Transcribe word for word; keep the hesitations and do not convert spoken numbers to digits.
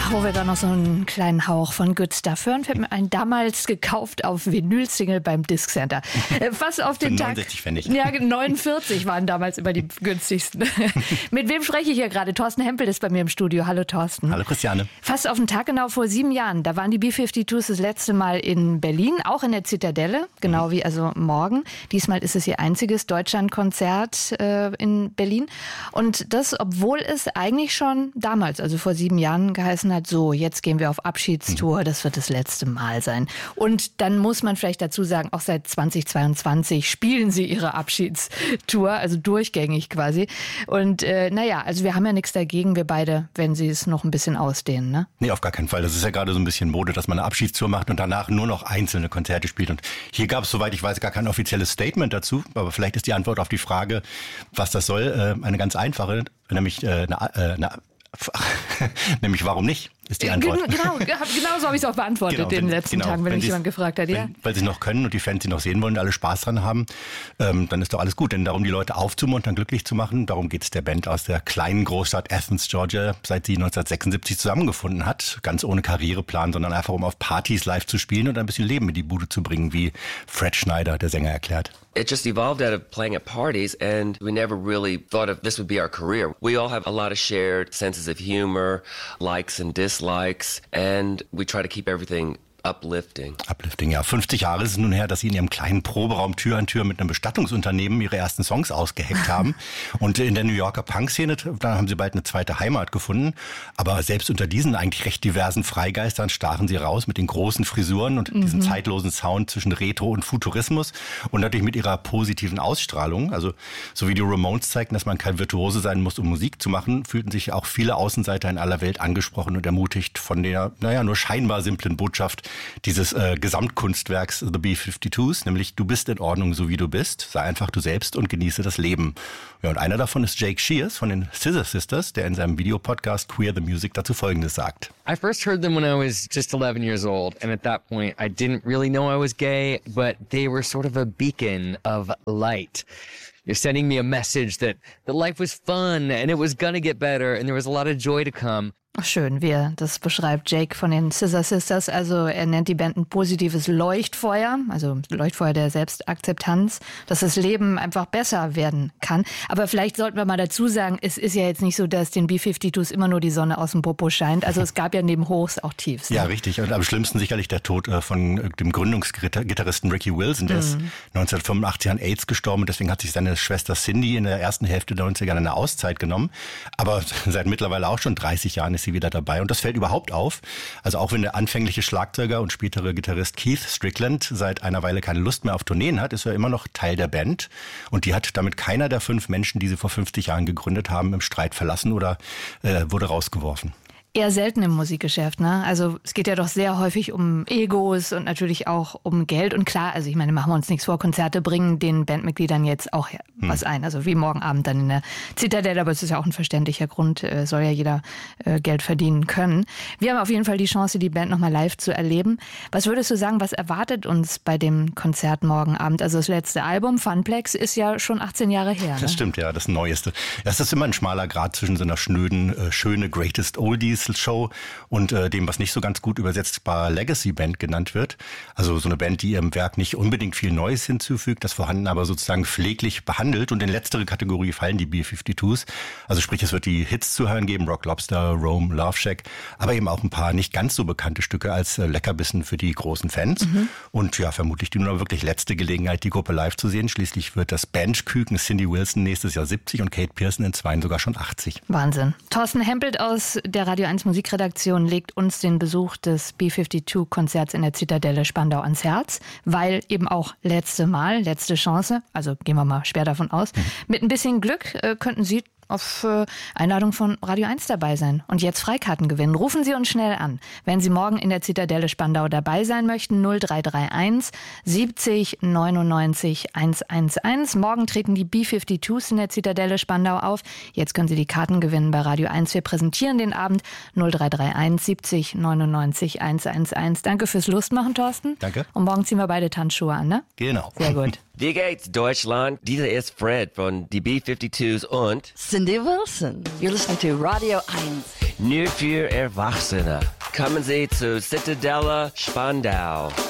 wo wir da noch so einen kleinen Hauch von Good Stuff hören, fällt mir ein, damals gekauft auf Vinyl-Single beim Disc Center. Fast auf den Tag. neunundsechzig Pfennig. Ja, neunundvierzig waren damals immer die günstigsten. Mit wem spreche ich hier gerade? Thorsten Hempel ist bei mir im Studio. Hallo Thorsten. Hallo Christiane. Fast auf den Tag genau vor sieben Jahren. Da waren die B fünfundfünfzig das letzte Mal in Berlin, auch in der Zitadelle, genau mhm. wie also morgen. Diesmal ist es ihr einziges Deutschlandkonzert äh, in Berlin. Und das, obwohl es eigentlich schon damals, also vor sieben Jahren, geheißen hat, so, jetzt gehen wir auf Abschiedstour, das wird das letzte Mal sein. Und dann muss man vielleicht dazu sagen, auch seit zweitausendzweiundzwanzig spielen sie ihre Abschiedstour, also durchgängig quasi. Und äh, naja, also wir haben ja nichts dagegen, wir beide, wenn sie es noch ein bisschen ausdehnen, ne? Nee, auf gar keinen Fall. Das ist ja gerade so ein bisschen Mode, dass man eine Abschiedstour macht und danach nur noch einzelne Konzerte spielt. Und hier gab es, soweit ich weiß, gar kein offizielles Statement dazu. Aber vielleicht ist die Antwort auf die Frage, was das soll, äh, eine ganz einfache, nämlich äh, eine, äh, eine nämlich warum nicht, ist die Antwort. Genau, genau so habe ich es auch beantwortet genau, in den letzten genau, Tagen, wenn, wenn mich jemand gefragt hat. Ja. Wenn, weil sie noch können und die Fans sie noch sehen wollen und alle Spaß dran haben, ähm, dann ist doch alles gut. Denn darum, die Leute aufzumuntern, glücklich zu machen, darum geht es der Band aus der kleinen Großstadt Athens, Georgia, seit sie neunzehnhundertsechsundsiebzig zusammengefunden hat. Ganz ohne Karriereplan, sondern einfach um auf Partys live zu spielen und ein bisschen Leben in die Bude zu bringen, wie Fred Schneider, der Sänger, erklärt. It just evolved out of playing at parties, and we never really thought of this would be our career. We all have a lot of shared senses of humor, likes and dislikes, and we try to keep everything uplifting. Uplifting, ja. fünfzig Jahre ist es nun her, dass sie in ihrem kleinen Proberaum Tür an Tür mit einem Bestattungsunternehmen ihre ersten Songs ausgeheckt haben. Und in der New Yorker Punk-Szene, da haben sie bald eine zweite Heimat gefunden. Aber selbst unter diesen eigentlich recht diversen Freigeistern stachen sie raus mit den großen Frisuren und mhm. diesem zeitlosen Sound zwischen Retro und Futurismus. Und natürlich mit ihrer positiven Ausstrahlung. Also, so wie die Ramones zeigten, dass man kein Virtuose sein muss, um Musik zu machen, fühlten sich auch viele Außenseiter in aller Welt angesprochen und ermutigt von der, naja, nur scheinbar simplen Botschaft dieses äh, Gesamtkunstwerks The B fünfundfünfzig, nämlich du bist in Ordnung, so wie du bist, sei einfach du selbst und genieße das Leben. Ja, und einer davon ist Jake Shears von den Scissor Sisters, der in seinem Videopodcast Queer the Music dazu Folgendes sagt. I first heard them when I was just eleven years old, and at that point I didn't really know I was gay, but they were sort of a beacon of light. You're sending me a message that, that life was fun and it was gonna get better and there was a lot of joy to come. Schön, wie er das beschreibt, Jake von den Scissor Sisters. Also er nennt die Band ein positives Leuchtfeuer, also Leuchtfeuer der Selbstakzeptanz, dass das Leben einfach besser werden kann. Aber vielleicht sollten wir mal dazu sagen, es ist ja jetzt nicht so, dass den B fünfundfünfzig immer nur die Sonne aus dem Popo scheint. Also es gab ja neben Hochs auch Tiefs. Ne? Ja, richtig. Und am schlimmsten sicherlich der Tod von dem Gründungsgitarristen Ricky Wilson. Der mhm. ist neunzehnhundertfünfundachtzig an AIDS gestorben und deswegen hat sich seine Schwester Cindy in der ersten Hälfte der neunziger eine Auszeit genommen. Aber seit mittlerweile auch schon dreißig Jahren ist sie wieder dabei. Und das fällt überhaupt auf. Also auch wenn der anfängliche Schlagzeuger und spätere Gitarrist Keith Strickland seit einer Weile keine Lust mehr auf Tourneen hat, ist er immer noch Teil der Band. Und die hat damit keiner der fünf Menschen, die sie vor fünfzig Jahren gegründet haben, im Streit verlassen oder äh, wurde rausgeworfen. Eher selten im Musikgeschäft, ne? Also es geht ja doch sehr häufig um Egos und natürlich auch um Geld. Und klar, also ich meine, machen wir uns nichts vor, Konzerte bringen den Bandmitgliedern jetzt auch hm. was ein. Also wie morgen Abend dann in der Zitadelle, aber es ist ja auch ein verständlicher Grund, äh, soll ja jeder äh, Geld verdienen können. Wir haben auf jeden Fall die Chance, die Band nochmal live zu erleben. Was würdest du sagen, was erwartet uns bei dem Konzert morgen Abend? Also das letzte Album, Funplex, ist ja schon achtzehn Jahre her. Ne? Das stimmt, ja, das Neueste. Das ist immer ein schmaler Grad zwischen so einer schnöden, äh, schöne Greatest Oldies Show und äh, dem, was nicht so ganz gut übersetzbar Legacy Band genannt wird. Also so eine Band, die ihrem Werk nicht unbedingt viel Neues hinzufügt, das Vorhandene aber sozusagen pfleglich behandelt. Und in letztere Kategorie fallen die B fünfundfünfzig. Also sprich, es wird die Hits zu hören geben, Rock Lobster, Rome, Love Shack, aber eben auch ein paar nicht ganz so bekannte Stücke als äh, Leckerbissen für die großen Fans. Mhm. Und ja, vermutlich die nur wirklich letzte Gelegenheit, die Gruppe live zu sehen. Schließlich wird das Bandküken Cindy Wilson nächstes Jahr siebzig und Kate Pearson in Zweien sogar schon achtzig. Wahnsinn. Thorsten Hempelt aus der Radio eins Musik Redaktion legt uns den Besuch des B fünfundfünfzig-Konzerts in der Zitadelle Spandau ans Herz, weil eben auch letzte Mal, letzte Chance, also gehen wir mal schwer davon aus, mhm. mit ein bisschen Glück äh, könnten Sie auf äh, Einladung von Radio eins dabei sein und jetzt Freikarten gewinnen. Rufen Sie uns schnell an, wenn Sie morgen in der Zitadelle Spandau dabei sein möchten. null drei drei eins siebzig neunundneunzig hundertelf. Morgen treten die B fünfundfünfzig in der Zitadelle Spandau auf. Jetzt können Sie die Karten gewinnen bei Radio eins. Wir präsentieren den Abend null drei drei eins siebzig neunundneunzig hundertelf. Danke fürs Lustmachen, Thorsten. Danke. Und morgen ziehen wir beide Tanzschuhe an, ne? Genau. Sehr gut. Wie geht's, Deutschland? Dieser ist Fred von die B fifty-twos und Cindy Wilson. You're listening to Radio eins. Nur für Erwachsene. Kommen Sie zu Citadella Spandau.